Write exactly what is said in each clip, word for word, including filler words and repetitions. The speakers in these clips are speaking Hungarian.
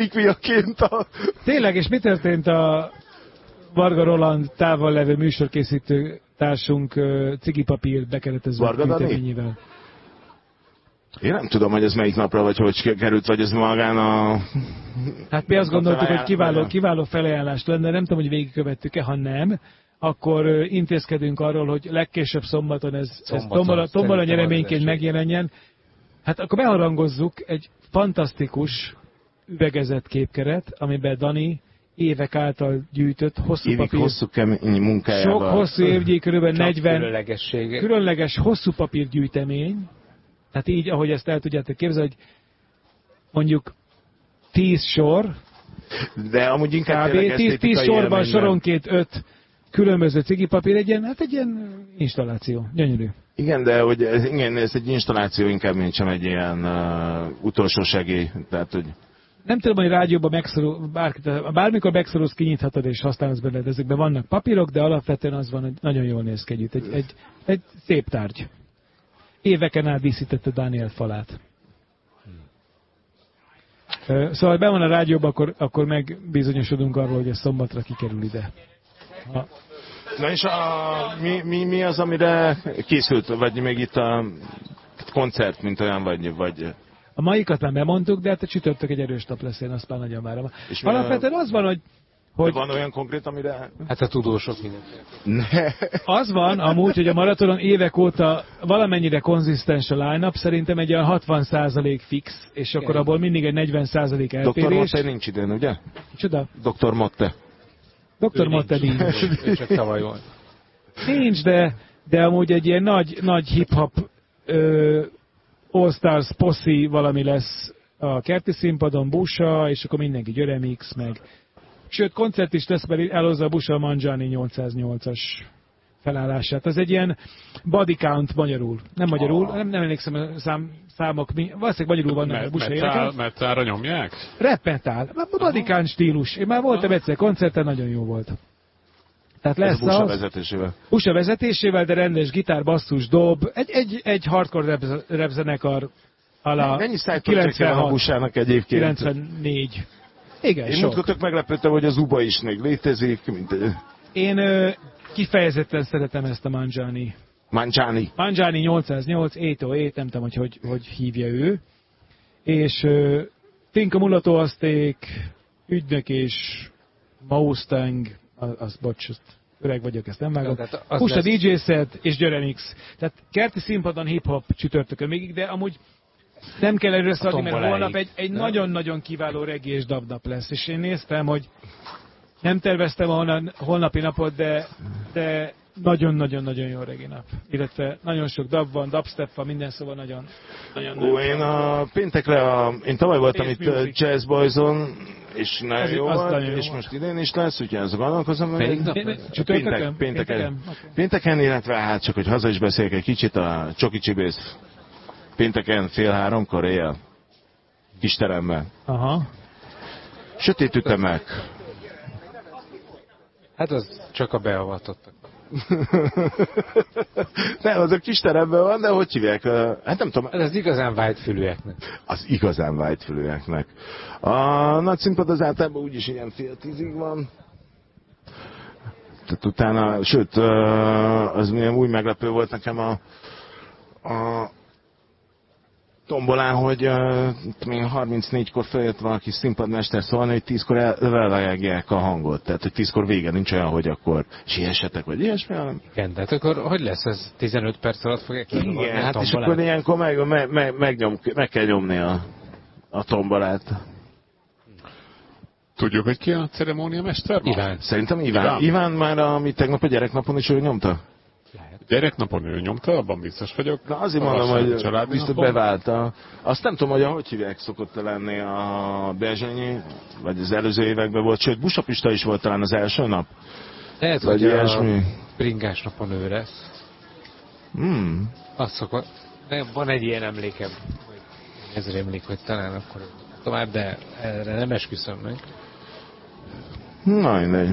relikviaként a... Tényleg, és mi történt a Varga Roland távol levő műsorkészítő társunk uh, cigipapír bekeretező gyűjteményével? Én nem tudom, hogy ez melyik napra, vagy hogy került, vagy ez magán a... Hát mi azt gondoltuk, hogy kiváló, kiváló felajánlás lenne, nem tudom, hogy végigkövettük-e, ha nem, akkor uh, intézkedünk arról, hogy legkésőbb szombaton ez, ez tombola, tombola nyereményként megjelenjen. Hát akkor beharangozzuk egy fantasztikus üvegezett képkeret, amiben Dani évek által gyűjtött hosszú Évik papír... hosszú kemény munkájával. Sok hosszú évnyi, körülbelül negyven különleges hosszú papírgyűjtemény. Tehát így, ahogy ezt el tudjátok képzelni, hogy mondjuk tíz sor, de amúgy inkább tíz, tíz sorban soronként öt különböző cigipapír, egy ilyen, hát egy ilyen installáció. Gyönyörű. Igen, de hogy ez, igen, ez egy installáció inkább, mint sem egy ilyen uh, utolsó segély. Tehát, hogy... Nem tudom, hogy rádióban megszorul, bárkit, bármikor megszorulsz, kinyithatod és használsz belőle, ezekben vannak papírok, de alapvetően az van, hogy nagyon jól néz ki együtt. Egy, egy, egy szép tárgy. Éveken át díszítette Dániel falát. Hmm. Szóval, ha be van a rádióban, akkor, akkor megbizonyosodunk arról, hogy ez szombatra kikerül ide. Ha... Na és a, mi, mi, mi az, amire készült, vagy még itt a koncert, mint olyan, vagy... vagy... A maikat már bemondtuk, de hát a csütörtök egy erős nap lesz, én azt már nagyon várom. Alapvetően az van, hogy... hogy... van olyan konkrét, amire... Hát a tudósok mindenki. Az van amúgy, hogy a maratonon évek óta valamennyire konzisztens a line-up, szerintem egy olyan hatvan százalék fix, és akkor abból mindig egy negyven százalék eltérés. doktor Motte nincs idén, ugye? Csoda? doktor Motte. doktor Motte nincs. Ő csak tavaly volt. Nincs, de, de amúgy egy ilyen nagy, nagy hip-hop ö, All Stars poszi valami lesz a kerti színpadon, Busa, és akkor mindenki Györemix, meg... Sőt, koncert is lesz, mert elhozza a Busa Mangiani nyolcszáznyolcas felállását. Ez egy ilyen body count magyarul. Nem magyarul, oh. nem, nem emlékszem a szám, számok, mi, valószínűleg magyarul vannak a Busa éleken. Metára nyomják? Rap metal. Body count stílus. Én már voltam egyszer koncerten, nagyon jó volt. Tehát lesz ez a Busa az, vezetésével. Busa vezetésével, de rendes gitár, basszus, dob. Egy, egy, egy hardcore rap, rap zenekar ala mennyi szájtotrékja van a Busának egyébként? kilencvennégy. Igen, én sok. múltkor tök meglepődtem, hogy az Uba is még létezik. Mint egy... Én ö, kifejezetten szeretem ezt a Mangiani. Mangiani. Mangiani nyolcszáznyolc, Éto Ét, nem tudom, hogy, hogy hogy hívja ő. És ö, Tinka Mulatóazték, Ügynök és Mustang, az, az bocs, öreg vagyok, ezt nem vágom. Pusa lesz... dé dzsé set és Györemix. Tehát kerti színpadon hip-hop csütörtökön még, de amúgy nem kell erről szadni, mert holnap egy, egy nagyon-nagyon kiváló reggae és dabnap lesz. És én néztem, hogy nem terveztem a holnapi napot, de, de nagyon-nagyon-nagyon jó reggae nap. Illetve nagyon sok dab van, dubstep van, minden, szóval nagyon... nagyon Ó, én a péntekre, a, én tavaly voltam itt music. Jazz Boyson, és nagyon az, jó volt, és jó most idén is lesz, úgyhogy az gondolkozom. Péntek, pénteken, pénteken, pénteken, illetve hát csak, hogy haza is beszéljek egy kicsit, a Csoki Csibész pénteken fél háromkor éjjel. Kis teremben. Aha. Sötét ütemek. Hát az csak a beavatottak. Nem, az a kis teremben van, de hogy hívják? Hát nem tudom. Ez az igazán vágyfülűeknek. Az igazán vágyfülűeknek. A nagy színpad az általában úgyis ilyen fél tízig van. Tehát utána, sőt, az milyen új meglepő volt nekem a, a tombolán, hogy uh, harmincnégykor feljött valaki színpadmester szólni, hogy tízkor elvágják a hangot. Tehát, hogy tízkor vége, nincs olyan, hogy akkor siessetek, vagy ilyesmi. Igen, de hát akkor hogy lesz ez? tizenöt perc alatt fogják legalább? Igen, hát és akkor ilyenkor meg, meg, meg, megnyom, meg kell nyomni a, a tombolát. Tudjuk, hogy ki a ceremóniamester? Iván. Szerintem Iván. Iván, Iván már, amit tegnap a gyereknapon is ő nyomta. Gyereknapon ő nyomta, abban biztos vagyok. Na azért mondom, hogy biztos beválta. Azt nem tudom, hogy ahogy hívják szokott lenni a Berzsenyi, vagy az előző években volt, sőt Busa Pista is volt talán az első nap. Lehet, hogy ilyesmi. A bringás napon ő lesz. Hmm. Azt szokott. Van egy ilyen emlékem, hogy ez rémlik, hogy talán akkor tovább, de erre nem esküszöm meg. Na, mindegy.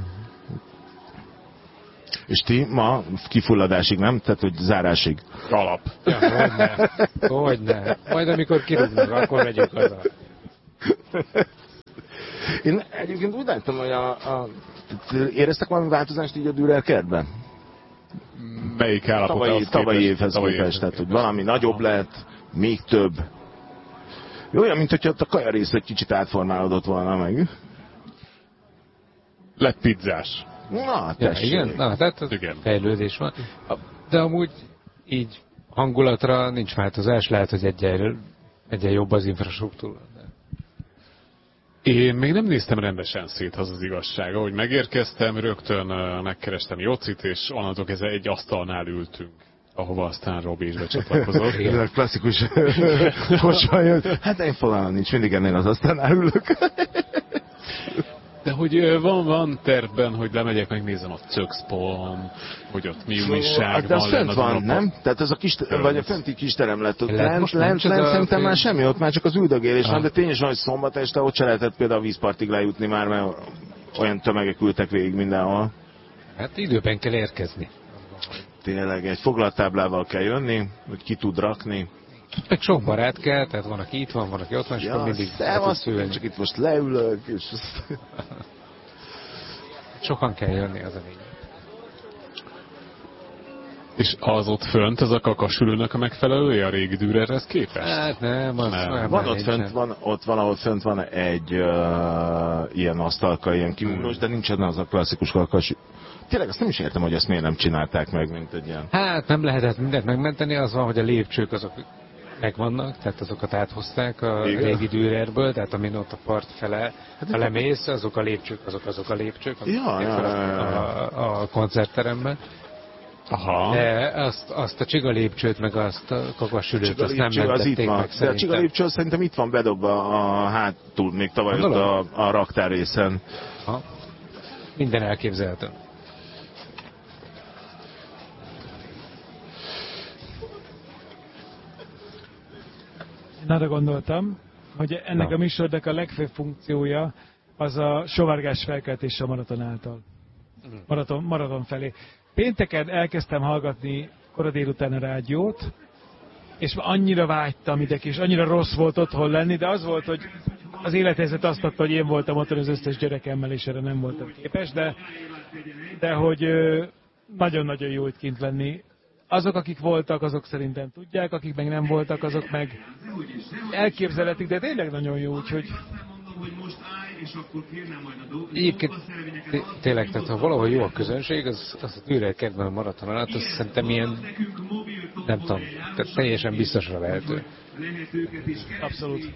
És ti ma kifulladásig, nem? Tehát, hogy zárásig. Alap. Ja, hogyne. Hogyne. Majd amikor kirúgnak, akkor megyünk haza. Én egyébként úgy láttam, hogy a, a, éreztek valami változást így a Dürer kertben? Melyik állapotához képest? Tavalyi évhez képest, tehát hogy valami nagyobb lett, még több. Olyan, mint hogyha ott a kajarész egy kicsit átformálódott volna meg. Lett pizzás. Na, tessék. Ja, igen, na, tehát igen. Fejlődés van. De amúgy így hangulatra nincs változás, lehet, hogy egyen, egyen jobb az infrastruktúra. Én még nem néztem rendesen szét, az az igazság. Ahogy megérkeztem, rögtön megkerestem Jocit, és onnantól kezdve egy asztalnál ültünk, ahova aztán Robi is becsatlakozott. Ez a klasszikus kocsan jött. Hát én fogalmam nincs, mindig ennél az asztalnál ülök. De hogy van, van tervben, hogy lemegyek, megnézem a Cöxpon, hogy ott mi újság de van. De az fönt van, nem? Tehát ez a kis, vagy a fenti kisterem lett ott. Lent, lent, lent szerintem már semmi, ott már csak az üldögélés van, de tényleg van, hogy szombat este ott se lehetett például a vízpartig lejutni már, mert olyan tömegek ültek végig mindenhol. Hát időben kell érkezni. Tényleg, egy foglaltáblával kell jönni, hogy ki tud rakni. Meg sok barát kell, tehát van, aki itt van, van, aki ott van, és ja, akkor mindig... Szevasz, csak itt most leülök, és... Sokan kell jönni, az a lényeg. És az ott fönt, az a kakasülőnek a megfelelője a régi Dürerhez képest? Hát nem, az nem. nem. Van ott fönt, van, ott valahol fönt van egy uh, ilyen asztalka, ilyen kimúlós, hmm. de nincsen az a klasszikus kakas. Tényleg azt nem is értem, hogy ezt miért nem csinálták meg, mint egy ilyen... Hát nem lehetett mindent megmenteni, az van, hogy a lépcsők azok megvannak, tehát azokat áthozták a igen. régi Dürerből, tehát amin ott a part fele, hát ha lemész, azok a lépcsők, azok azok a lépcsők, azok ja, ja, ja, ja. A, a koncertteremben. Aha. De azt, azt a csiga lépcsőt, meg azt a kakasülőt, azt nem mentették meg De a csiga lépcső szerintem itt van bedobva a hátul, még tavaly ott a, a raktár részen. Ha. Minden elképzelhető. Én arra gondoltam, hogy ennek a műsornak a legfőbb funkciója az a sovárgás felkeltés a maraton által. Maraton, maraton felé. Pénteken elkezdtem hallgatni kora délután a rádiót, és annyira vágytam ide, és annyira rossz volt otthon lenni, de az volt, hogy az élethelyzet azt adta, hogy én voltam otthon az összes gyerekemmel, és erre nem voltam képes, de, de hogy nagyon-nagyon jó itt kint lenni. Azok, akik voltak, azok szerintem tudják, akik meg nem voltak, azok meg elképzelhetik, de tényleg nagyon jó, úgyhogy... Egyébként tényleg, tehát ha valahol jó a közönség, az, az a Dürer kedven a maraton alatt, azt szerintem ilyen, nem tudom, tehát teljesen biztosra lehető. Abszolút.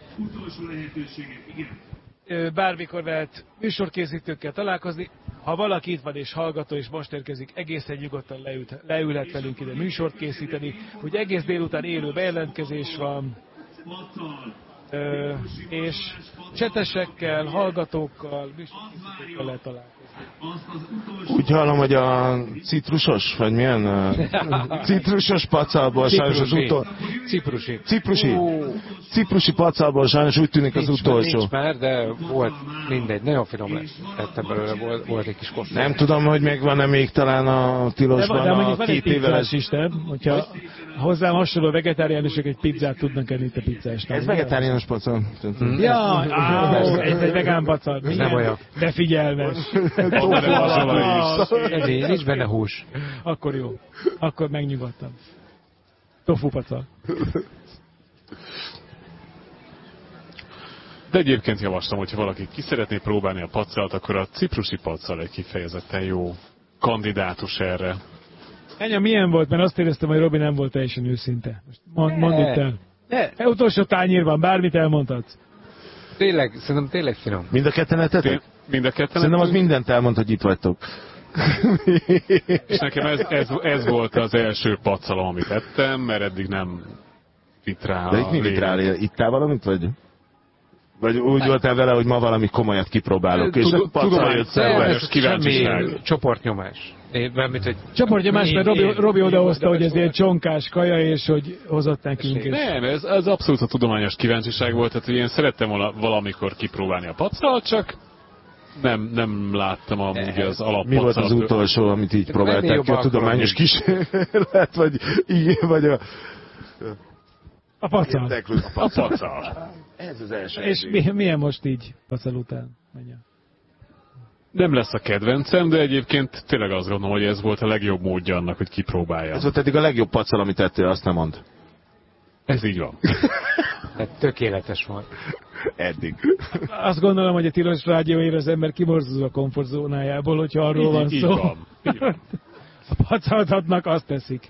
Bármikor lehet műsorkészítőkkel találkozni. Ha valaki itt van és hallgató, és most érkezik, egészen nyugodtan leült, leülhet velünk ide műsort készíteni. Ugye egész délután élő bejelentkezés van, ö, és csetesekkel, hallgatókkal, műsorkészítőkkel lehet találkozni. Úgy hallom, hogy a citrusos, vagy milyen? Citrusos pacalból sajnos az utolsó. Ciprusi. Ciprusi. Ciprusi pacalból sajnos úgy tűnik az utolsó. Nincs már, de volt mindegy, nagyon finom lesz. Tettem belőle, volt, volt egy kis koffein. Nem tudom, hogy megvan-e még talán a tilosban de, de a két éveles is, nem? Hogyha hozzám hasonló vegetáriánusok egy pizzát tudnak enni, te pizzásnak. Ez vegetáriánus pacal. Hmm. Ja, á, ez egy vegán pacal. Nem olyan. De figyelmes. Ezért nincs benne hús. Akkor jó. Akkor megnyugodtam. Tofu pacal. De egyébként javaslom, hogyha valaki ki szeretné próbálni a pacalt, akkor a ciprusi pacal egy kifejezetten jó kandidátus erre. Ennyi, milyen volt? Mert azt éreztem, hogy Robi nem volt teljesen őszinte. Most mond, mondd itt el. E, utolsó tányérban, bármit elmondhatsz. Tényleg, szerintem tényleg finom. Mind a ketten ettetek? Mind a ketten Szerintem az mindent elmond, hogy itt vagytok. És nekem ez, ez, ez volt az első pacalom, amit ettem, mert eddig nem vitt rá. De itt mi vitt rá? Ittál valamit, vagy? Vagy úgy voltál vele, hogy ma valami komolyat kipróbálok, és a pacal jött szerves kíváncsiság. Csoportnyomás. Hogy Csoportnyomás, mert Robi, Robi odahozta, hogy ez ilyen csonkás kaja, és hogy hozott nekünk. Nem, ez, ez abszolút a tudományos kíváncsiság volt, tehát hogy én szerettem valamikor kipróbálni a pacalt, csak nem, nem láttam amúgy az alappacal. Mi volt az utolsó, amit így próbálták ki, a tudományos kísérlet, vagy így, vagy a... A pacal. A pacal. Ez az első. És mi, milyen most így pacal után? Menjen. Nem lesz a kedvencem, de egyébként tényleg azt gondolom, hogy ez volt a legjobb módja annak, hogy kipróbálja. Ez volt eddig a legjobb pacal, amit tettél, azt nem mond. Ez így van. Hát tökéletes volt. Eddig. Azt gondolom, hogy a Tilos Rádióért az ember kimozdul a komfortzónájából, hogyha arról van így, szó. Így van. Így van. A pacaltatnak azt teszik.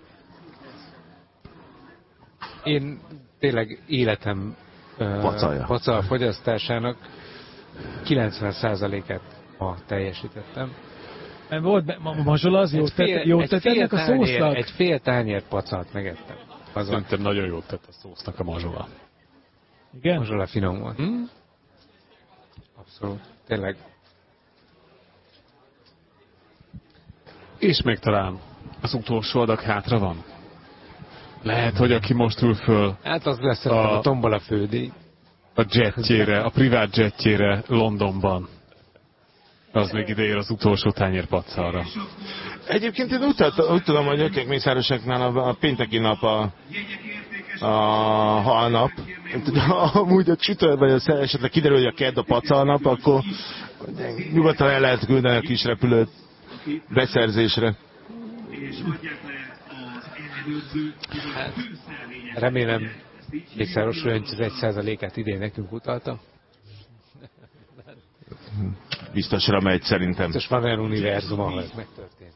Én tényleg életem Pacalja. pacal fogyasztásának kilencven százalékát ma teljesítettem. Nem volt, ma, mazsola az jót tett, jót tett ennek a szósznak? Egy fél tányér pacalt megettem. Azon. Szerintem nagyon jót tett a szósznak a mazsola. Igen? Mazsola finom volt. Hmm? Abszolút. Tényleg. És még talán az utolsó adag hátra van. Lehet, hogy aki most ül föl hát az lesz a, a tombola fődíj. A jetjére, a privát jetjére Londonban. Az még ideér az utolsó tányér pacalra. Egyébként én úgy, úgy tudom, hogy ökék mészárosoknál a, a pénteki nap a, a halnap. Amúgy a csütörtök vagy a esetleg kiderül, hogy a kedd a pacalnap, akkor nyugodtan el lehet küldeni a kis repülőt beszerzésre. Hát, remélem, mészáros egy százalékát idén nekünk utalta. Biztosra megy szerintem. Biztos van olyan univerzum, ahol ez megtörtént.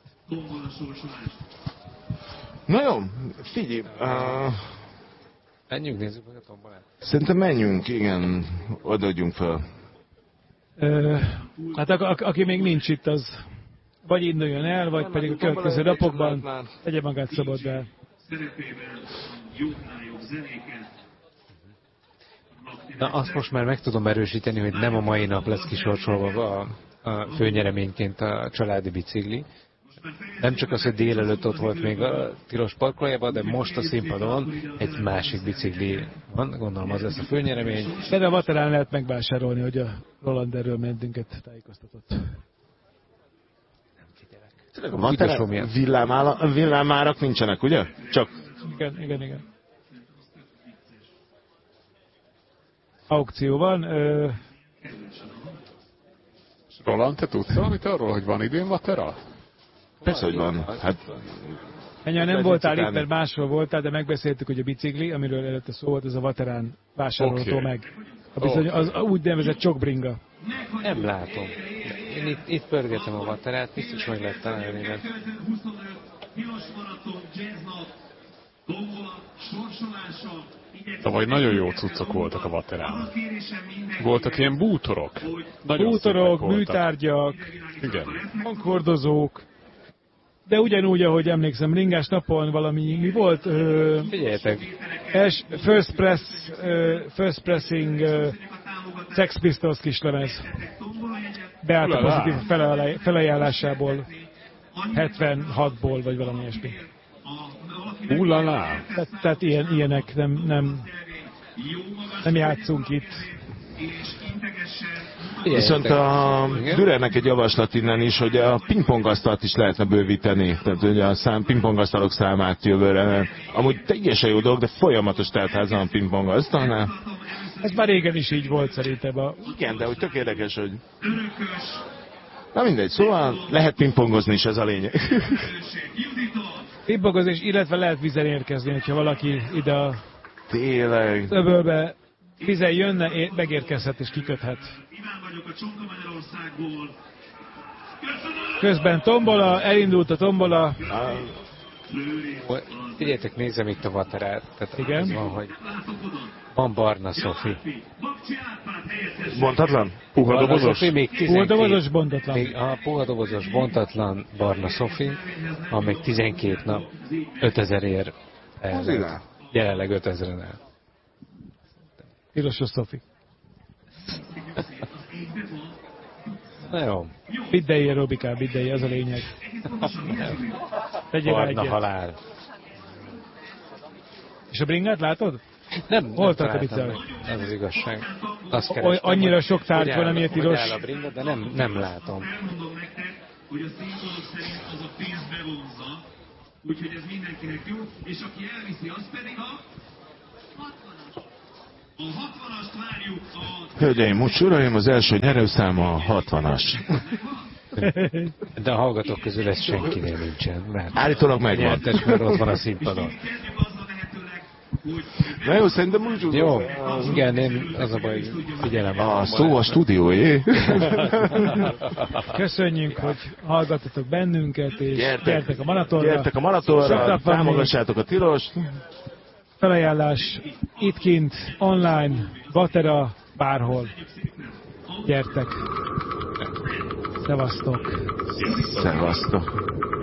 Na jó, figyelj. Uh, menjünk, nézzük meg a tombolát. Szerintem menjünk, igen, odaadjunk fel. Uh, hát a, a, aki még nincs itt, az vagy induljon el, vagy pedig a következő napokban tegye magát szabaddá. Na, azt most már meg tudom erősíteni, hogy nem a mai nap lesz kisorsolva a, a főnyereményként a családi bicikli. Nem csak az, hogy délelőtt ott volt még a tilos parkolójában, de most a színpadon egy másik bicikli van, gondolom az lesz a főnyeremény. De a Vaterán lehet megvásárolni, hogy a Roland erről mentünket tájékoztatott. A Vaterán villámárak nincsenek, ugye? Csak. Igen, igen, igen. Aukció van. Ö... Roland, te tudsz valamit arról, hogy van idén Vatera? Persze, hogy van. Hát... Ennyi, nem voltál itt, mert máshol voltál, de megbeszéltük, hogy a bicikli, amiről előtte szó volt, ez a Vaterán vásárolható okay. meg. A bizony, az úgy nevezett csokbringa. Nem látom. Én itt, itt pörgetem a Vaterát, biztos meg lehet találni, mert... Tavaly nagyon jó cuccok voltak a Vaterán. Voltak ilyen bútorok. Nagyon bútorok, műtárgyak, hangkordozók. De ugyanúgy, ahogy emlékszem, ringás napon valami, mi volt? Uh, Figyeljetek. Es, first press, uh, first pressing uh, Sex Pistols kislemez. Beállt a pozitív felajánlásából. hetvenhatból, vagy valami ilyesmi. Ulala! Tehát, tehát ilyen, ilyenek nem, nem, nem játszunk itt. Viszont a Dürernek egy javaslat innen is, hogy a pingpongasztalt is lehetne bővíteni. Tehát ugye a szám, pingpongasztalok számát jövőre. Amúgy teljesen jó dolog, de folyamatos teltház van a pingpongasztalnál. Ez már régen is így volt szerintem. A... Igen, de hogy tök érdekes, hogy... Na mindegy, szóval lehet pingpongozni is, ez a lényeg. Pingpongozni, illetve lehet vízen érkezni, hogyha valaki ide a... Tényleg. Öbölbe vízen jönne, megérkezhet és kiköthet. Közben tombola, elindult a tombola. Figyeljetek, nézem itt a Vaterát. Tehát igen. Az van, hogy van Barna Sophie. Bontatlan? Puha dobozos? Puha dobozos, bontatlan. Még a puha dobozos, bontatlan Barna Sophie, van még tizenkét nap, ötezer ér. Jelenleg ötezeren el. Tilosos Sophie. Na jó. Biddeje, Robikál, biddeje, az a lényeg. Tegyél Barna halál. És a bringát látod? Nem, hol tart a bicel? Ez az igazság. Azt Oly, annyira sok tárgy van, amiért tilos. Hogy áll a bringa, de nem, nem látom. Hogy a színvonalak szerint az a pénz bevonza, úgyhogy ez mindenkinek jó, és aki elviszi, az pedig a Hölgyeim, úgy uraim, az első nyerőszám a hatvanas. De a hallgatók közül ez senkinél nincsen. Mert állítólag megvan. Nyertes, mert ott van a színpadon. Na jó, szerintem úgy úgy. Jó, igen, én az a baj, figyelem. A szó a stúdióé. Köszönjük, hogy hallgattatok bennünket, és gyertek, gyertek a Manatorra. Gyertek a Manatorra, támogassátok a Tilost. Felajánlás itt kint, online, Vatera, bárhol. Gyertek. Szevasztok. Szevasztok.